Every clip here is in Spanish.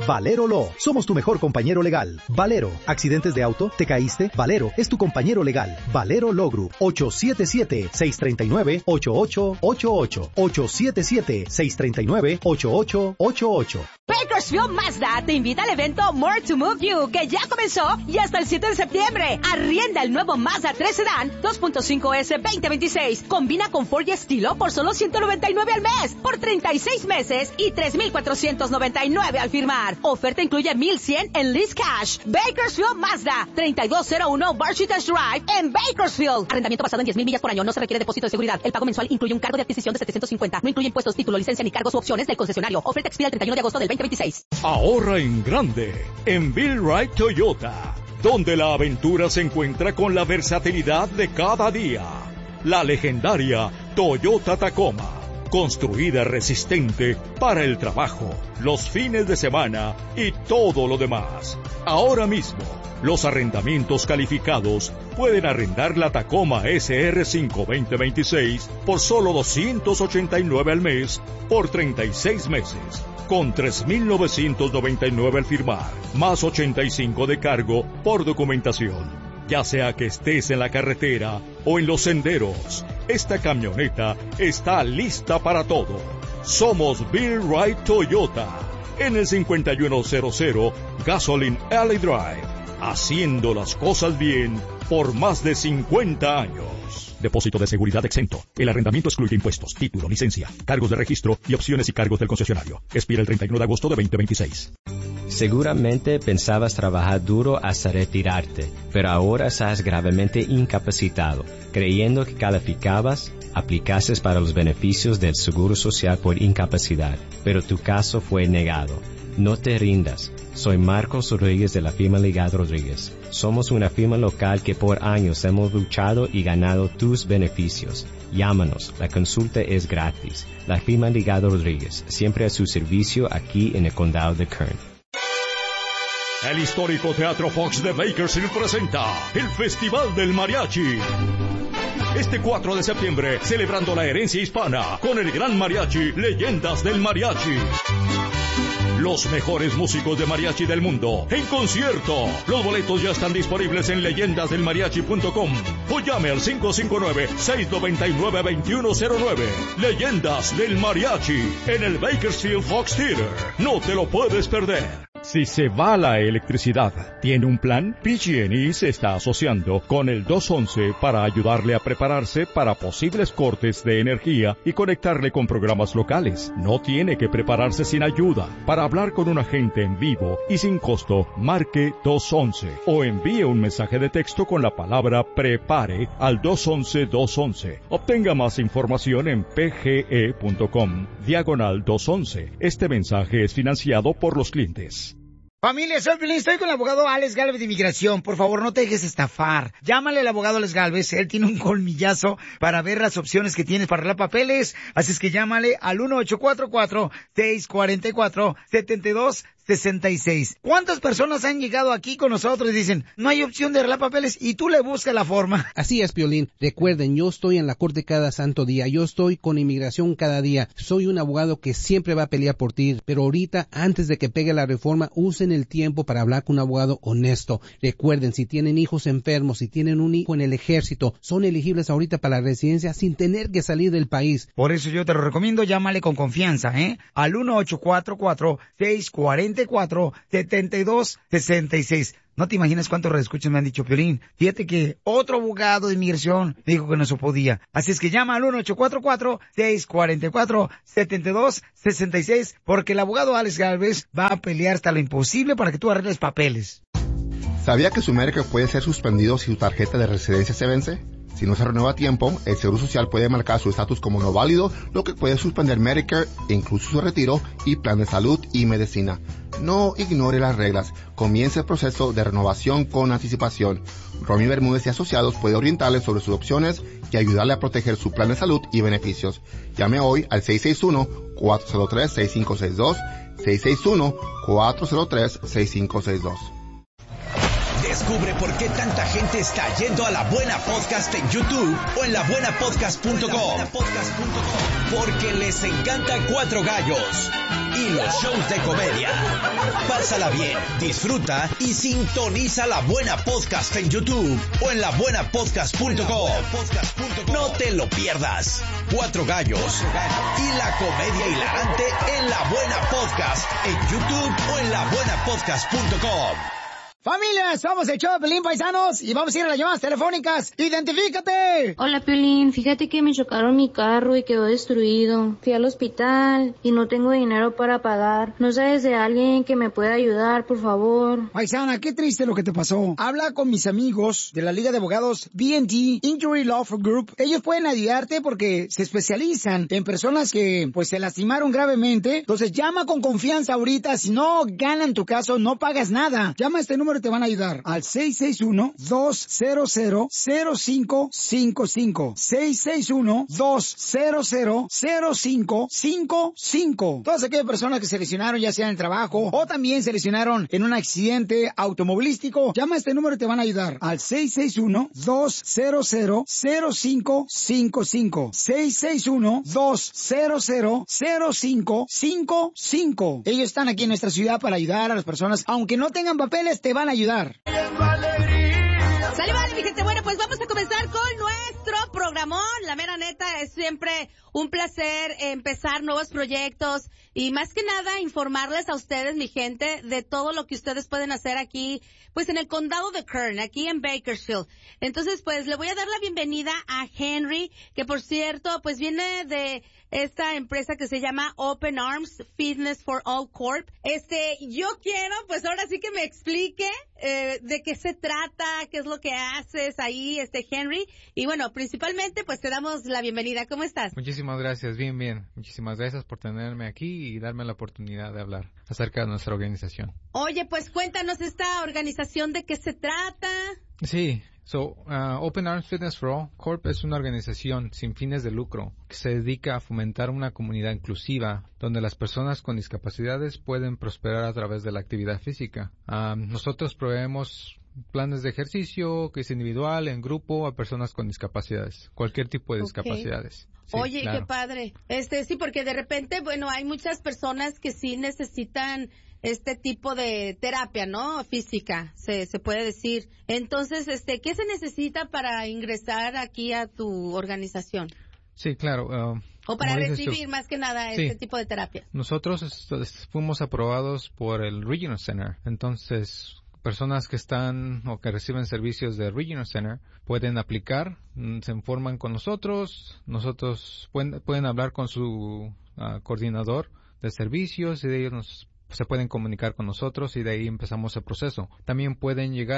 Valero Law. Somos tu mejor compañero legal. Valero. ¿Accidentes de auto? ¿Te caíste? Valero es tu compañero legal. Valero Law Group. 877-639-8888. 877-639-8888. Bakersfield Mazda te invita al evento More to Move You, que ya comenzó y hasta el 7 de septiembre. Arrienda el nuevo Mazda 3 Sedan 2.5S 2026. Combina confort y estilo por solo $199 al mes, por 36 meses y $3,499 al firmar. Oferta incluye $1,100 en lease cash. Bakersfield Mazda, 3201 Barchitas Drive en Bakersfield. Arrendamiento basado en 10,000 millas por año. No se requiere depósito de seguridad. El pago mensual incluye un cargo de adquisición de $750. No incluye impuestos, título, licencia ni cargos u opciones del concesionario. Oferta expira el 31 de agosto del 2026. Ahorra en grande en Bill Wright Toyota, donde la aventura se encuentra con la versatilidad de cada día. La legendaria Toyota Tacoma, construida resistente para el trabajo, los fines de semana y todo lo demás. Ahora mismo, los arrendamientos calificados pueden arrendar la Tacoma SR5 2026 por solo $289 al mes por 36 meses, con $3,999 al firmar, más $85 de cargo por documentación. Ya sea que estés en la carretera o en los senderos, esta camioneta está lista para todo. Somos Bill Wright Toyota, en el 5100 Gasoline Alley Drive, haciendo las cosas bien por más de 50 años. Depósito de seguridad exento. El arrendamiento excluye impuestos, título, licencia, cargos de registro y opciones y cargos del concesionario. Expira el 31 de agosto de 2026. Seguramente pensabas trabajar duro hasta retirarte, pero ahora estás gravemente incapacitado, creyendo que calificabas, aplicases para los beneficios del Seguro Social por incapacidad, pero tu caso fue negado. No te rindas. Soy Marcos Rodríguez de la firma Ligado Rodríguez. Somos una firma local que por años hemos luchado y ganado tus beneficios. Llámanos, la consulta es gratis. La firma Ligado Rodríguez, siempre a su servicio aquí en el condado de Kern. El histórico Teatro Fox de Bakersfield presenta el Festival del Mariachi. Este 4 de septiembre, celebrando la herencia hispana con el gran mariachi Leyendas del Mariachi. Los mejores músicos de mariachi del mundo en concierto. Los boletos ya están disponibles en leyendasdelmariachi.com o llame al 559-699-2109. Leyendas del Mariachi en el Bakersfield Fox Theater. No te lo puedes perder. Si se va la electricidad, ¿tiene un plan? PG&E se está asociando con el 211 para ayudarle a prepararse para posibles cortes de energía y conectarle con programas locales. No tiene que prepararse sin ayuda. Para hablar con un agente en vivo y sin costo, marque 211 o envíe un mensaje de texto con la palabra PREPARE al 211-211. Obtenga más información en pge.com/211. Este mensaje es financiado por los clientes. Familia, soy Piolín, estoy con el abogado Alex Gálvez de Inmigración. Por favor, no te dejes estafar. Llámale al abogado Alex Gálvez, él tiene un colmillazo para ver las opciones que tienes para arreglar papeles. Así es que llámale al 1-844-644-7266. ¿Cuántas personas han llegado aquí con nosotros y dicen, no hay opción de arreglar papeles, y tú le buscas la forma? Así es, Piolín. Recuerden, yo estoy en la corte cada santo día. Yo estoy con inmigración cada día. Soy un abogado que siempre va a pelear por ti. Pero ahorita, antes de que pegue la reforma, usen el tiempo para hablar con un abogado honesto. Recuerden, si tienen hijos enfermos, si tienen un hijo en el ejército, son elegibles ahorita para la residencia sin tener que salir del país. Por eso yo te lo recomiendo, llámale con confianza, al 1-844-644-7266. No te imaginas cuántos reescuchas me han dicho, Piolín, fíjate que otro abogado de inmigración dijo que no se podía. Así es que llama al 1-844-644-7266, porque el abogado Alex Gálvez va a pelear hasta lo imposible para que tú arregles papeles. ¿Sabía que su Medicare puede ser suspendido si su tarjeta de residencia se vence? Si no se renueva a tiempo, el Seguro Social puede marcar su estatus como no válido, lo que puede suspender Medicare, incluso su retiro y plan de salud y medicina. No ignore las reglas. Comience el proceso de renovación con anticipación. Romy Bermúdez y Asociados puede orientarle sobre sus opciones y ayudarle a proteger su plan de salud y beneficios. Llame hoy al 661-403-6562, 661-403-6562. Descubre por qué tanta gente está yendo a La Buena Podcast en YouTube o en labuenapodcast.com. Porque les encanta Cuatro Gallos y los shows de comedia. Pásala bien, disfruta y sintoniza La Buena Podcast en YouTube o en labuenapodcast.com. No te lo pierdas. Cuatro Gallos y la comedia hilarante en La Buena Podcast en YouTube o en labuenapodcast.com. Familia, somos el show de Piolín, paisanos, y vamos a ir a las llamadas telefónicas. ¡Identifícate! Hola, Piolín. Fíjate que me chocaron mi carro y quedó destruido. Fui al hospital y no tengo dinero para pagar. ¿No sabes de alguien que me pueda ayudar, por favor? Paisana, qué triste lo que te pasó. Habla con mis amigos de la Liga de Abogados B&T Injury Law Group. Ellos pueden ayudarte porque se especializan en personas que, pues, se lastimaron gravemente. Entonces, llama con confianza ahorita. Si no ganan tu caso, no pagas nada. Llama a este número, te van a ayudar al 661-200-0555. 661-200-0555. Todas aquellas personas que se lesionaron, ya sea en el trabajo o también se lesionaron en un accidente automovilístico, llama a este número y te van a ayudar al 661-200-0555. 661-200-0555. Ellos están aquí en nuestra ciudad para ayudar a las personas, aunque no tengan papeles, te van a ayudar. Sale, vale, mi gente. Bueno, pues vamos a comenzar con nuestro programón. La mera neta, es siempre un placer empezar nuevos proyectos y más que nada informarles a ustedes, mi gente, de todo lo que ustedes pueden hacer aquí, pues en el condado de Kern, aquí en Bakersfield. Entonces, pues le voy a dar la bienvenida a Henry, que por cierto, pues viene de esta empresa que se llama Open Arms Fitness for All Corp. Yo quiero, pues ahora sí que me explique de qué se trata, qué es lo que haces ahí, Henry. Y bueno, principalmente, pues te damos la bienvenida. ¿Cómo estás? Muchísimas gracias, bien. Muchísimas gracias por tenerme aquí y darme la oportunidad de hablar acerca de nuestra organización. Oye, pues cuéntanos esta organización, ¿de qué se trata? Sí. Open Arms Fitness for All Corp es una organización sin fines de lucro que se dedica a fomentar una comunidad inclusiva donde las personas con discapacidades pueden prosperar a través de la actividad física. Nosotros proveemos planes de ejercicio que es individual, en grupo, a personas con discapacidades, cualquier tipo de discapacidades. Sí, oye, claro. Qué padre. Sí, porque de repente, bueno, hay muchas personas que sí necesitan este tipo de terapia, ¿no? Física, se puede decir. Entonces, ¿qué se necesita para ingresar aquí a tu organización? Sí, claro. O para recibir más que nada este tipo de terapia. Nosotros fuimos aprobados por el Regional Center. Entonces, personas que están o que reciben servicios de Regional Center pueden aplicar, se informan con nosotros pueden hablar con su coordinador de servicios y de ellos se pueden comunicar con nosotros y de ahí empezamos el proceso. También pueden llegar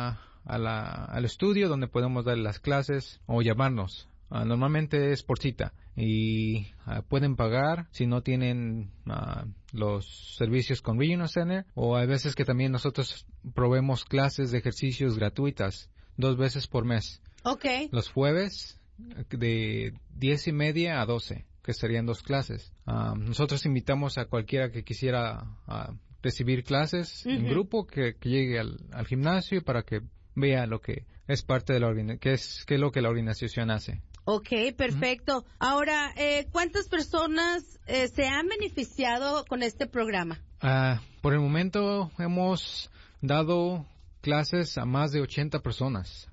al estudio donde podemos dar las clases o llamarnos. Normalmente es por cita y pueden pagar si no tienen los servicios con Regional Center, o hay veces que también nosotros proveemos clases de ejercicios gratuitas 2 veces por mes. Okay. Los jueves de 10:30 a 12, que serían 2 clases. Nosotros invitamos a cualquiera que quisiera recibir clases en grupo que llegue al gimnasio para que vea lo que es parte de la organización, qué es lo que la organización hace. Okay, perfecto. Ahora, ¿cuántas personas se han beneficiado con este programa? Por el momento hemos dado clases a más de 80 personas.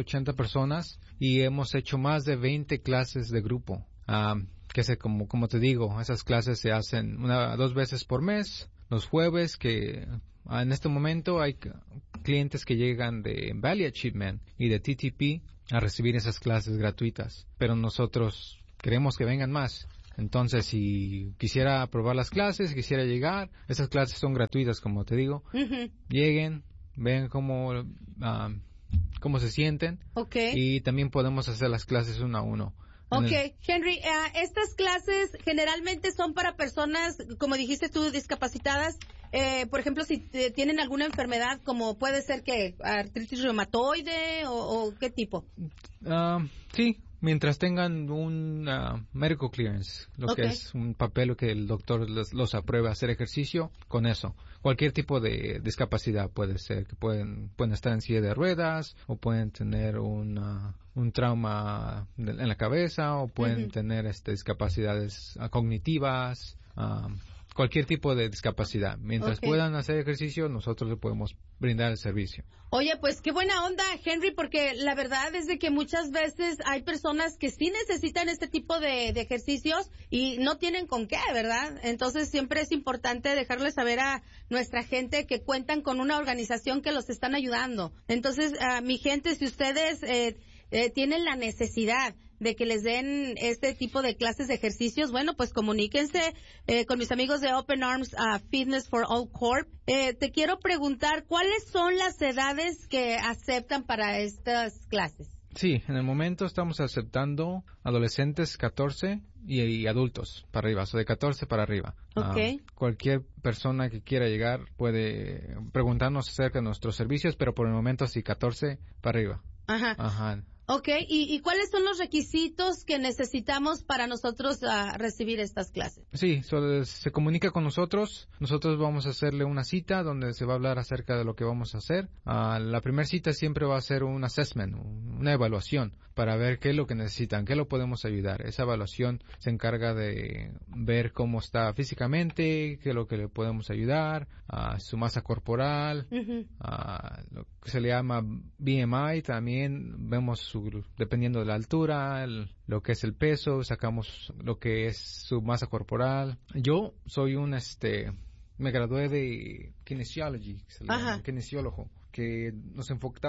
Y hemos hecho más de 20 clases de grupo. Como te digo, esas clases se hacen 2 veces por mes, los jueves, que en este momento hay clientes que llegan de Valley Achievement y de TTP a recibir esas clases gratuitas, pero nosotros queremos que vengan más. Entonces, si quisiera probar las clases, quisiera llegar, esas clases son gratuitas, como te digo. Lleguen, vean cómo se sienten. Okay. Y también podemos hacer las clases 1 a 1. Okay, Henry, estas clases generalmente son para personas, como dijiste tú, discapacitadas. Por ejemplo, si tienen alguna enfermedad, como puede ser que artritis reumatoide o qué tipo. Sí, Mientras tengan un medical clearance, lo que es un papel que el doctor los apruebe a hacer ejercicio, con eso. Cualquier tipo de discapacidad puede ser, que pueden estar en silla de ruedas, o pueden tener un trauma en la cabeza, o pueden tener discapacidades cognitivas, cualquier tipo de discapacidad. Mientras puedan hacer ejercicio, nosotros le podemos brindar el servicio. Oye, pues qué buena onda, Henry, porque la verdad es de que muchas veces hay personas que sí necesitan este tipo de ejercicios y no tienen con qué, ¿verdad? Entonces siempre es importante dejarles saber a nuestra gente que cuentan con una organización que los están ayudando. Entonces, mi gente, si ustedes tienen la necesidad de que les den este tipo de clases de ejercicios, bueno, pues comuníquense con mis amigos de Open Arms Fitness for All Corp. Te quiero preguntar, ¿cuáles son las edades que aceptan para estas clases? Sí, en el momento estamos aceptando adolescentes 14 y adultos para arriba, de 14 para arriba. Cualquier persona que quiera llegar puede preguntarnos acerca de nuestros servicios, pero por el momento sí, 14 para arriba. Ajá. Okay, ¿y cuáles son los requisitos que necesitamos para nosotros recibir estas clases? Sí, se comunica con nosotros vamos a hacerle una cita donde se va a hablar acerca de lo que vamos a hacer. La primera cita siempre va a ser un assessment, una evaluación, para ver qué es lo que necesitan, qué lo podemos ayudar. Esa evaluación se encarga de ver cómo está físicamente, qué es lo que le podemos ayudar, su masa corporal, lo que se le llama BMI, también vemos dependiendo de la altura, lo que es el peso, sacamos lo que es su masa corporal. Yo soy me gradué de kinesiology, kinesiólogo, que nos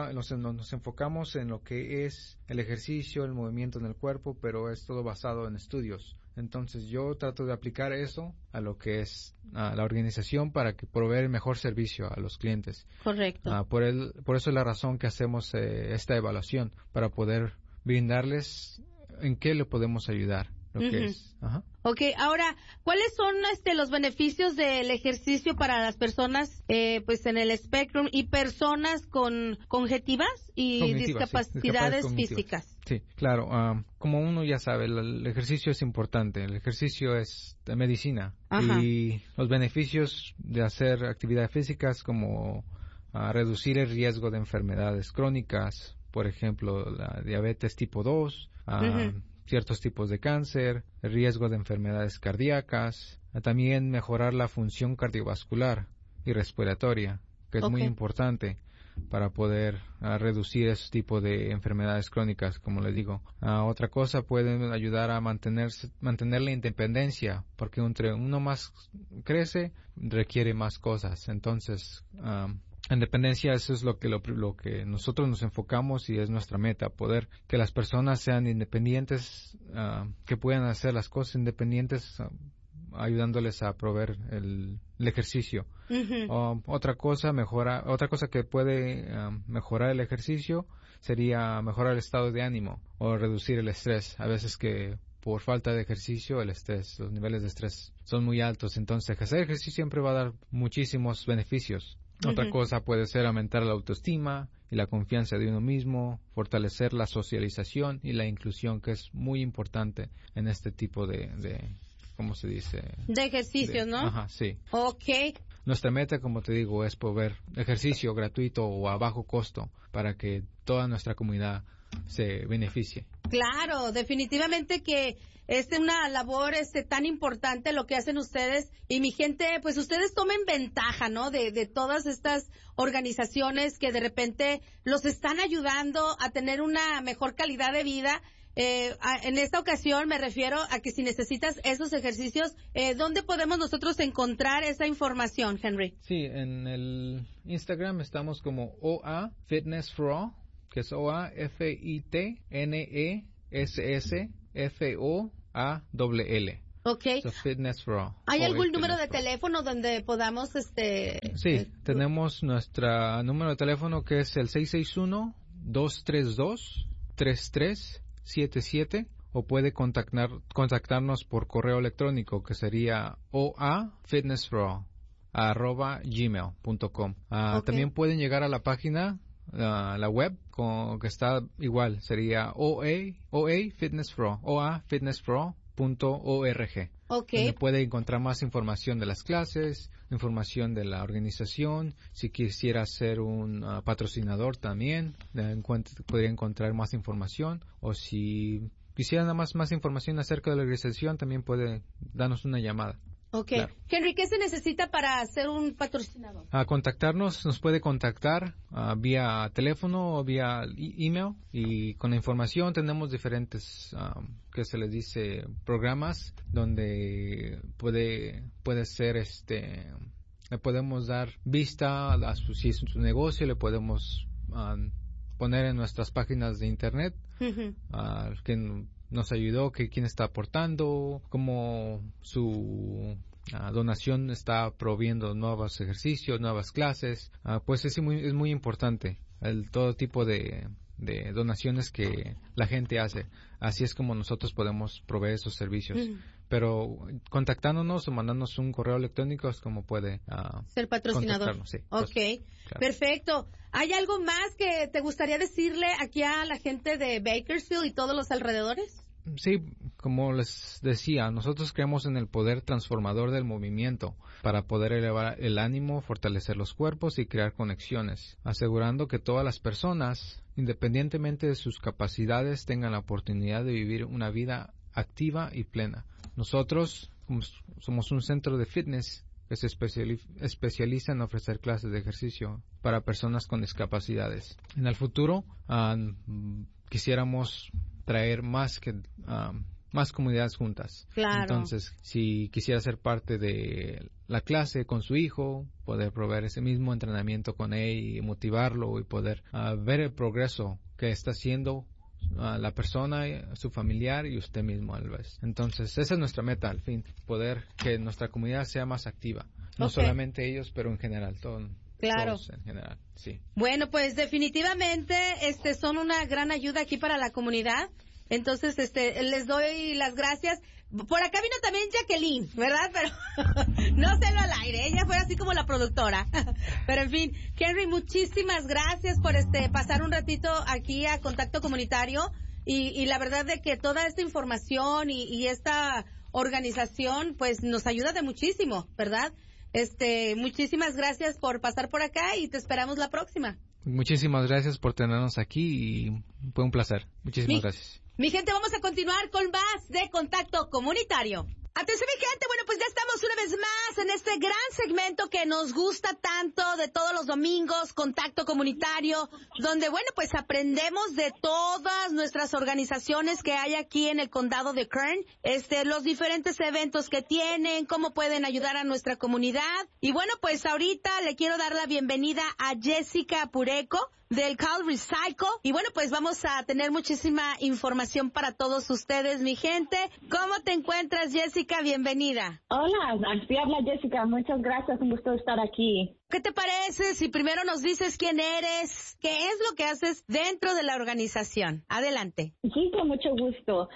enfocamos en lo que es el ejercicio, el movimiento en el cuerpo, pero es todo basado en estudios. Entonces yo trato de aplicar eso a lo que es la organización para que proveer el mejor servicio a los clientes. Correcto. Por eso es la razón que hacemos esta evaluación, para poder brindarles en qué le podemos ayudar. Que es. Okay, ahora, ¿cuáles son los beneficios del ejercicio para las personas pues en el Spectrum y personas con conjetivas y discapacidades físicas? Sí, claro. Como uno ya sabe, el ejercicio es importante. El ejercicio es de medicina. Y los beneficios de hacer actividades físicas, como reducir el riesgo de enfermedades crónicas, por ejemplo, la diabetes tipo 2, ciertos tipos de cáncer, el riesgo de enfermedades cardíacas, también mejorar la función cardiovascular y respiratoria, que es muy importante para poder reducir ese tipo de enfermedades crónicas, como les digo. Otra cosa, pueden ayudar a mantener la independencia, porque entre uno más crece, requiere más cosas. Entonces, independencia, eso es lo que nosotros nos enfocamos y es nuestra meta, poder que las personas sean independientes, que puedan hacer las cosas independientes, ayudándoles a proveer el ejercicio. Otra cosa que puede mejorar el ejercicio sería mejorar el estado de ánimo o reducir el estrés. A veces que por falta de ejercicio, los niveles de estrés son muy altos. Entonces, hacer ejercicio siempre va a dar muchísimos beneficios. Otra cosa puede ser aumentar la autoestima y la confianza de uno mismo, fortalecer la socialización y la inclusión, que es muy importante en este tipo de ¿cómo se dice? De ejercicios, ¿no? Ajá, sí. Okay. Nuestra meta, como te digo, es proveer ejercicio gratuito o a bajo costo para que toda nuestra comunidad se beneficie. Claro, definitivamente que es una labor tan importante lo que hacen ustedes, y mi gente, pues ustedes tomen ventaja, ¿no? De todas estas organizaciones que de repente los están ayudando a tener una mejor calidad de vida. En esta ocasión me refiero a que si necesitas esos ejercicios, ¿dónde podemos nosotros encontrar esa información, Henry? Sí, en el Instagram estamos como OA Fitness for All, que es OA FITNESSFOALL. Okay. So, Fitness for All. ¿Hay algún número de teléfono donde podamos Sí, tenemos nuestro número de teléfono, que es el 661-232-3377, o puede contactarnos por correo electrónico, que sería oafitnessforall@gmail.com. También pueden llegar a la página la web que está igual, sería OA Fitness Pro, oafitnesspro.org. Okay. Donde puede encontrar más información de las clases, información de la organización. Si quisiera ser un patrocinador también, podría encontrar más información. O si quisiera nada más información acerca de la organización, también puede darnos una llamada. Ok. Claro. Henry, ¿qué se necesita para ser un patrocinador? Nos puede contactar vía teléfono o vía email, y con la información tenemos diferentes, que se les dice, programas donde puede ser le podemos dar vista a si es su negocio, le podemos poner en nuestras páginas de internet que nos ayudó, que quién está aportando, cómo su donación está proviendo nuevos ejercicios, nuevas clases. Pues es muy importante todo tipo de donaciones que la gente hace. Así es como nosotros podemos proveer esos servicios. Pero contactándonos o mandándonos un correo electrónico es como puede ser patrocinador. Sí, ok, claro. Perfecto. ¿Hay algo más que te gustaría decirle aquí a la gente de Bakersfield y todos los alrededores? Sí, como les decía, nosotros creemos en el poder transformador del movimiento para poder elevar el ánimo, fortalecer los cuerpos y crear conexiones, asegurando que todas las personas, independientemente de sus capacidades, tengan la oportunidad de vivir una vida activa y plena. Nosotros somos un centro de fitness que se especializa en ofrecer clases de ejercicio para personas con discapacidades. En el futuro quisiéramos traer más comunidades juntas. Claro. Entonces, si quisiera ser parte de la clase con su hijo, poder proveer ese mismo entrenamiento con él y motivarlo y poder ver el progreso que está haciendo la persona, su familiar y usted mismo a la vez. Entonces, esa es nuestra meta al fin, poder que nuestra comunidad sea más activa. No solamente ellos, pero en general, claro. Todos en general, sí. Bueno, pues definitivamente son una gran ayuda aquí para la comunidad. Entonces, les doy las gracias. Por acá vino también Jacqueline, ¿verdad? Pero no se lo al aire, ella fue así como la productora. Pero en fin, Henry, muchísimas gracias por pasar un ratito aquí a Contacto Comunitario, y la verdad de que toda esta información y esta organización pues nos ayuda de muchísimo, ¿verdad? Muchísimas gracias por pasar por acá y te esperamos la próxima. Muchísimas gracias por tenernos aquí y fue un placer. Muchísimas gracias. Mi gente, vamos a continuar con más de Contacto Comunitario. Atención, mi gente, bueno, pues ya estamos una vez más en este gran segmento que nos gusta tanto de todos los domingos, Contacto Comunitario, donde, bueno, pues aprendemos de todas nuestras organizaciones que hay aquí en el condado de Kern, los diferentes eventos que tienen, cómo pueden ayudar a nuestra comunidad. Y bueno, pues ahorita le quiero dar la bienvenida a Jessica Pureco del Cal Recycle. Y bueno, pues vamos a tener muchísima información para todos ustedes, mi gente. ¿Cómo te encuentras, Jessica? Bienvenida. Hola, aquí habla Jessica. Muchas gracias, un gusto estar aquí. ¿Qué te parece si primero nos dices quién eres, qué es lo que haces dentro de la organización? Adelante. Sí, con mucho gusto.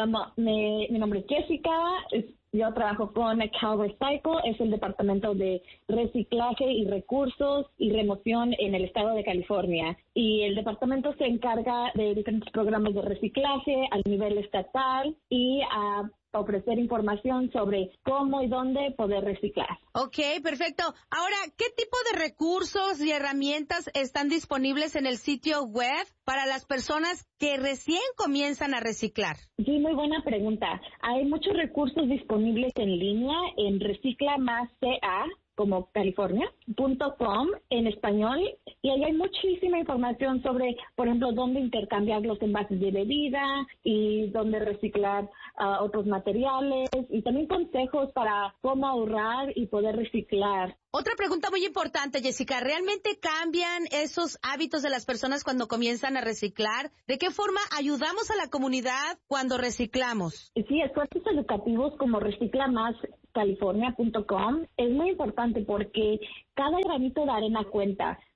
Mi nombre es Jessica. Yo trabajo con Cal Recycle, es el departamento de reciclaje y recursos y remoción en el estado de California. Y el departamento se encarga de diferentes programas de reciclaje a nivel estatal y a ofrecer información sobre cómo y dónde poder reciclar. Ok, perfecto. Ahora, ¿qué tipo de recursos y herramientas están disponibles en el sitio web para las personas que recién comienzan a reciclar? Sí, muy buena pregunta. Hay muchos recursos disponibles en línea en Recicla Más CA, como California.com en español, y ahí hay muchísima información sobre, por ejemplo, dónde intercambiar los envases de bebida y dónde reciclar otros materiales, y también consejos para cómo ahorrar y poder reciclar. Otra pregunta muy importante, Jessica, ¿realmente cambian esos hábitos de las personas cuando comienzan a reciclar? ¿De qué forma ayudamos a la comunidad cuando reciclamos? Sí, esfuerzos educativos como Recicla Más California.com es muy importante porque cada granito de arena cuenta.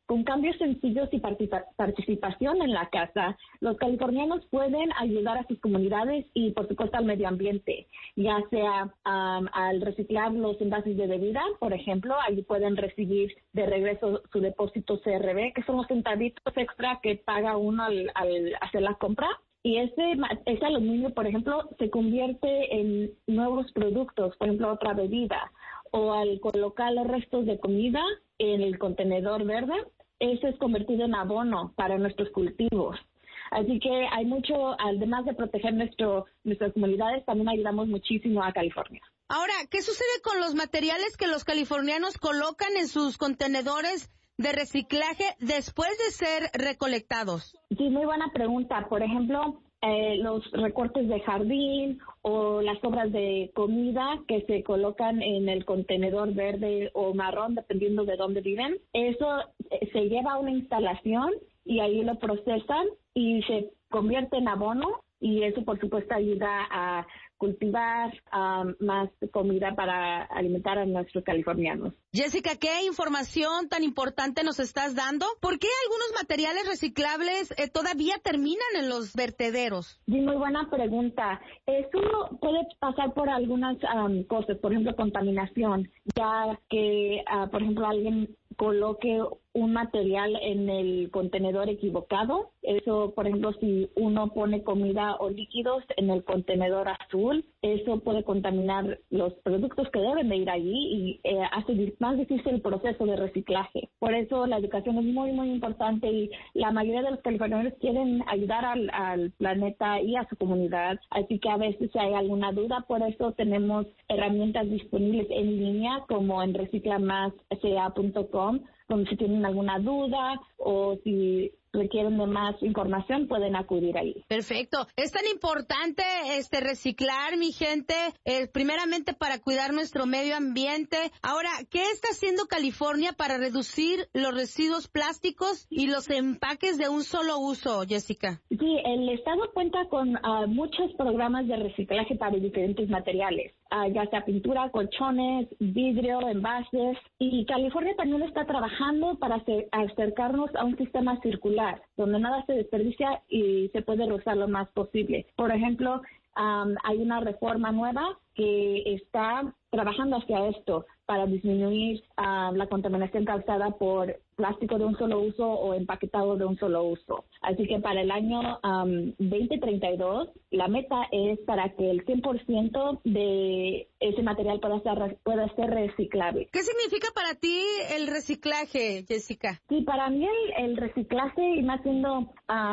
con cambios sencillos y participación en la casa, los californianos pueden ayudar a sus comunidades y, por supuesto, al medio ambiente, ya sea al reciclar los envases de bebida, por ejemplo, ahí pueden recibir de regreso su depósito CRB, que son los centavitos extra que paga uno al hacer la compra. Y ese aluminio, por ejemplo, se convierte en nuevos productos, por ejemplo, otra bebida, o al colocar los restos de comida en el contenedor verde, eso es convertido en abono para nuestros cultivos. Así que hay mucho, además de proteger nuestras comunidades, también ayudamos muchísimo a California. Ahora, ¿qué sucede con los materiales que los californianos colocan en sus contenedores de reciclaje después de ser recolectados? Sí, muy buena pregunta. Por ejemplo, los recortes de jardín o las sobras de comida que se colocan en el contenedor verde o marrón, dependiendo de dónde viven. Eso se lleva a una instalación y ahí lo procesan y se convierte en abono, y eso, por supuesto, ayuda a cultivar más comida para alimentar a nuestros californianos. Jessica, ¿qué información tan importante nos estás dando? ¿Por qué algunos materiales reciclables todavía terminan en los vertederos? Sí, muy buena pregunta. Eso puede pasar por algunas cosas, por ejemplo, contaminación, ya que, por ejemplo, alguien coloque un material en el contenedor equivocado. Eso, por ejemplo, si uno pone comida o líquidos en el contenedor azul, eso puede contaminar los productos que deben de ir allí y hace más difícil el proceso de reciclaje. Por eso la educación es muy, muy importante, y la mayoría de los californianos quieren ayudar al planeta y a su comunidad. Así que a veces si hay alguna duda, por eso tenemos herramientas disponibles en línea como en reciclamasca.com, donde si tienen alguna duda o si requieren de más información, pueden acudir ahí. Perfecto. Es tan importante reciclar, mi gente, primeramente para cuidar nuestro medio ambiente. Ahora, ¿qué está haciendo California para reducir los residuos plásticos y los empaques de un solo uso, Jessica? Sí, el estado cuenta con muchos programas de reciclaje para diferentes materiales, ya sea pintura, colchones, vidrio, envases, y California también está trabajando para acercarnos a un sistema circular, donde nada se desperdicia y se puede reusar lo más posible. Por ejemplo, hay una reforma nueva que está trabajando hacia esto para disminuir la contaminación causada por plástico de un solo uso o empaquetado de un solo uso. Así que para el año 2032, la meta es para que el 100% de ese material pueda ser reciclable. ¿Qué significa para ti el reciclaje, Jessica? Sí, para mí el reciclaje, y más siendo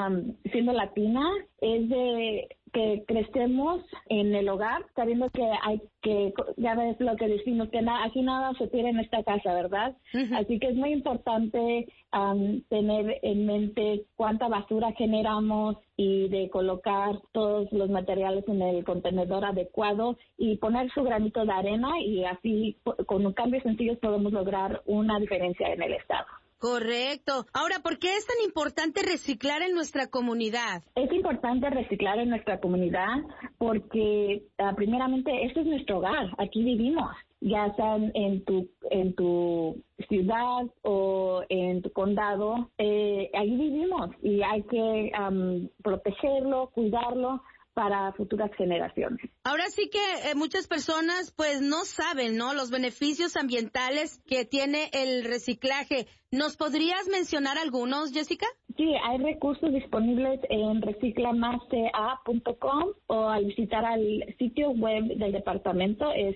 latina, es de que crecemos en el hogar, sabiendo que hay que, ya ves lo que decimos, que aquí nada se tira en esta casa, ¿verdad? Uh-huh. Así que es muy importante tener en mente cuánta basura generamos y de colocar todos los materiales en el contenedor adecuado y poner su granito de arena, y así con cambios sencillos podemos lograr una diferencia en el estado. Correcto. Ahora, ¿por qué es tan importante reciclar en nuestra comunidad? Es importante reciclar en nuestra comunidad porque, primeramente, este es nuestro hogar. Aquí vivimos, ya sea en tu ciudad o en tu condado. Allí vivimos y hay que protegerlo, cuidarlo para futuras generaciones. Ahora sí que muchas personas pues no saben, ¿no?, los beneficios ambientales que tiene el reciclaje. ¿Nos podrías mencionar algunos, Jessica? Sí, hay recursos disponibles en reciclamasca.com o al visitar al sitio web del departamento, es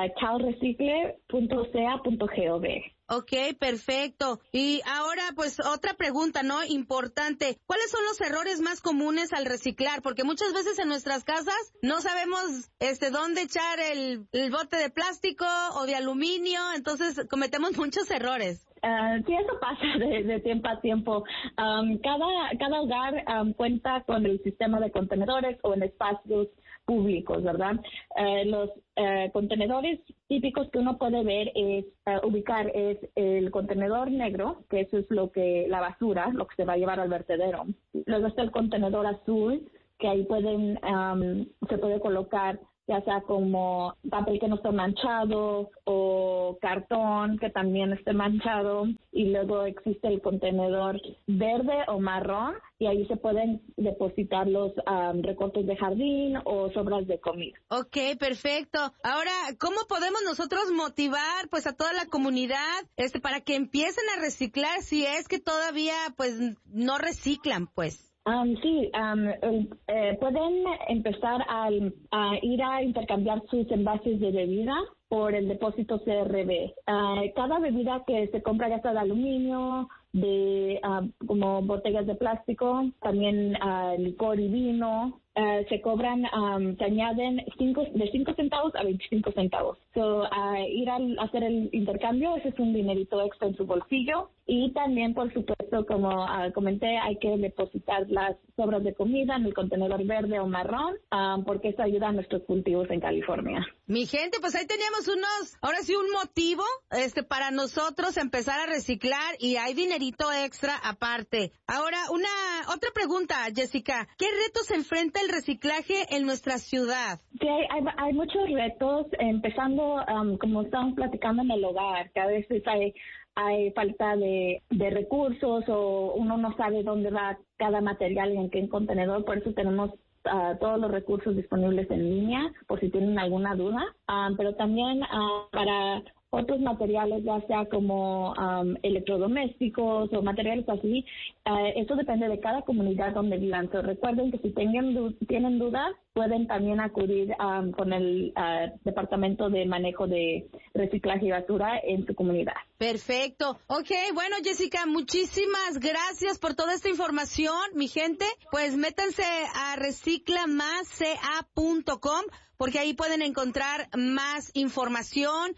calrecicle.ca.gov. Ok, perfecto. Y ahora, pues, otra pregunta, ¿no?, importante. ¿Cuáles son los errores más comunes al reciclar? Porque muchas veces en nuestras casas no sabemos dónde echar el bote de plástico o de aluminio, entonces cometemos muchos errores. Sí, eso pasa de tiempo a tiempo. Cada hogar cuenta con el sistema de contenedores o en espacios públicos, ¿verdad? Los contenedores típicos que uno puede ver ubicar es el contenedor negro, que eso es la basura, lo que se va a llevar al vertedero. Luego está el contenedor azul, que ahí se puede colocar ya sea como papel que no esté manchado o cartón que también esté manchado, y luego existe el contenedor verde o marrón y ahí se pueden depositar los recortes de jardín o sobras de comida. Ok, perfecto. Ahora, ¿cómo podemos nosotros motivar pues a toda la comunidad para que empiecen a reciclar si es que todavía pues no reciclan pues? Pueden empezar a ir a intercambiar sus envases de bebida por el depósito CRB. Cada bebida que se compra, ya sea de aluminio, como botellas de plástico, también licor y vino, se cobran, se añaden de 5 centavos a 25 centavos. So, ir a hacer el intercambio, ese es un dinerito extra en su bolsillo. Y también, por supuesto, como comenté, hay que depositar las sobras de comida en el contenedor verde o marrón, porque eso ayuda a nuestros cultivos en California. Mi gente, pues ahí teníamos un motivo para nosotros empezar a reciclar, y hay dinerito extra aparte. Ahora, otra pregunta, Jessica. ¿Qué retos enfrenta el reciclaje en nuestra ciudad? Sí, hay muchos retos, empezando, como estamos platicando, en el hogar, que a veces hay falta de recursos, o uno no sabe dónde va cada material y en qué contenedor. Por eso tenemos todos los recursos disponibles en línea, por si tienen alguna duda, pero también para otros materiales, ya sea como electrodomésticos o materiales así, eso depende de cada comunidad donde vivan. So, recuerden que si tienen dudas, pueden también acudir con el Departamento de Manejo de Reciclaje y Basura en su comunidad. Perfecto. Ok, bueno, Jessica, muchísimas gracias por toda esta información. Mi gente, pues métanse a reciclamasca.com, porque ahí pueden encontrar más información.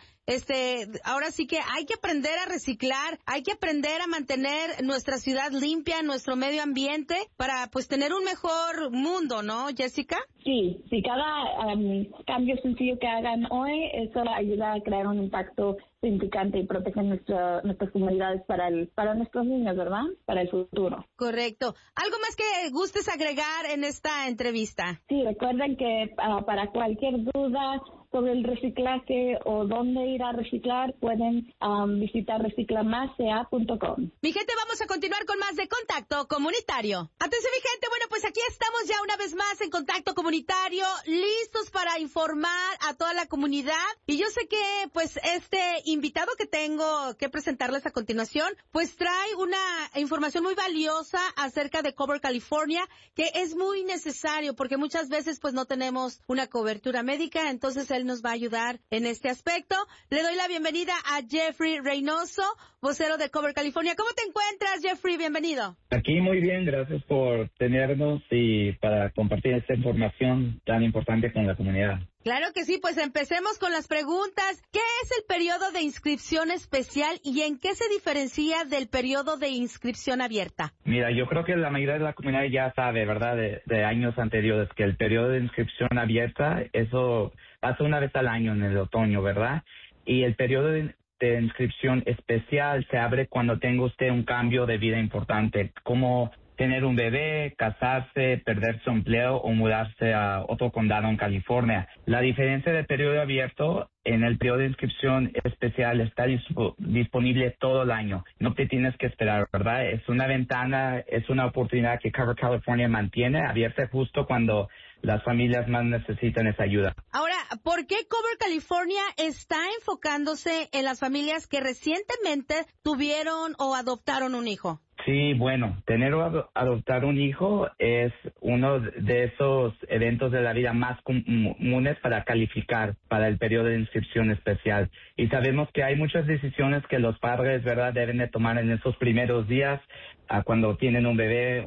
Ahora sí que hay que aprender a reciclar, hay que aprender a mantener nuestra ciudad limpia, nuestro medio ambiente, para pues tener un mejor mundo, ¿no, Jessica? Sí, cada cambio sencillo que hagan hoy, eso ayuda a crear un impacto significante y protege nuestras comunidades para nuestros niños, ¿verdad? Para el futuro. Correcto. ¿Algo más que gustes agregar en esta entrevista? Sí, recuerden que para cualquier duda sobre el reciclaje o dónde ir a reciclar, pueden visitar reciclamasca.com. Mi gente, vamos a continuar con más de Contacto Comunitario. Atención, mi gente, bueno, pues aquí estamos ya una vez más en Contacto Comunitario, listos para informar a toda la comunidad. Y yo sé que, pues, este invitado que tengo que presentarles a continuación, pues trae una información muy valiosa acerca de Cover California, que es muy necesario, porque muchas veces, pues, no tenemos una cobertura médica, entonces él nos va a ayudar en este aspecto. Le doy la bienvenida a Jeffrey Reynoso, vocero de Cover California. ¿Cómo te encuentras, Jeffrey? Bienvenido. Aquí muy bien, gracias por tenernos y para compartir esta información tan importante con la comunidad. Claro que sí, pues empecemos con las preguntas. ¿Qué es el periodo de inscripción especial y en qué se diferencia del periodo de inscripción abierta? Mira, yo creo que la mayoría de la comunidad ya sabe, ¿verdad?, de años anteriores, que el periodo de inscripción abierta, eso pasa una vez al año en el otoño, ¿verdad? Y el periodo de inscripción especial se abre cuando tenga usted un cambio de vida importante, como tener un bebé, casarse, perder su empleo o mudarse a otro condado en California. La diferencia del periodo abierto, en el periodo de inscripción especial está disponible todo el año. No te tienes que esperar, ¿verdad? Es una ventana, es una oportunidad que Cover California mantiene abierta justo cuando las familias más necesitan esa ayuda. Ahora, ¿por qué Cover California está enfocándose en las familias que recientemente tuvieron o adoptaron un hijo? Sí, bueno, tener o adoptar un hijo es uno de esos eventos de la vida más comunes para calificar para el periodo de inscripción especial. Y sabemos que hay muchas decisiones que los padres, ¿verdad?, deben de tomar en esos primeros días cuando tienen un bebé,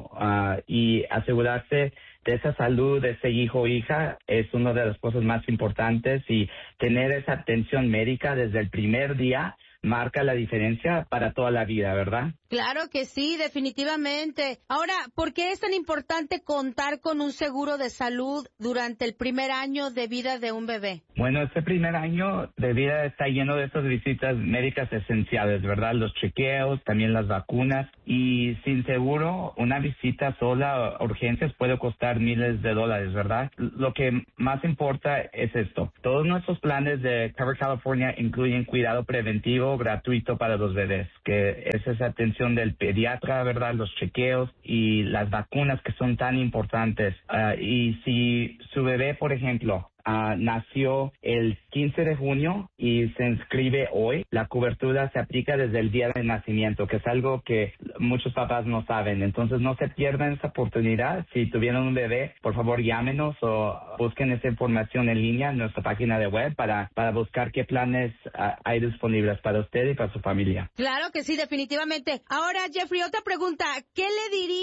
y asegurarse de esa salud de ese hijo o hija es una de las cosas más importantes, y tener esa atención médica desde el primer día marca la diferencia para toda la vida, ¿verdad? Claro que sí, definitivamente. Ahora, ¿por qué es tan importante contar con un seguro de salud durante el primer año de vida de un bebé? Bueno, este primer año de vida está lleno de estas visitas médicas esenciales, ¿verdad? Los chequeos, también las vacunas. Y sin seguro, una visita sola a urgencias puede costar miles de dólares, ¿verdad? Lo que más importa es esto. Todos nuestros planes de Cover California incluyen cuidado preventivo gratuito para los bebés, que es esa atención del pediatra, ¿verdad? Los chequeos y las vacunas que son tan importantes. Y si su bebé, por ejemplo, nació el 15 de junio y se inscribe hoy, la cobertura se aplica desde el día de nacimiento, que es algo que muchos papás no saben. Entonces no se pierdan esa oportunidad. Si tuvieron un bebé, por favor llámenos o busquen esa información en línea en nuestra página de web para buscar qué planes hay disponibles para usted y para su familia. Claro que sí, definitivamente. Ahora, Jeffrey, otra pregunta. ¿Qué le diría